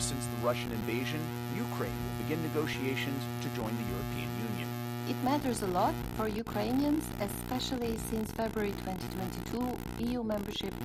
since the Russian invasion, Ukraine will begin negotiations to join the European Union. It matters a lot for Ukrainians, especially since February 2022 EU membership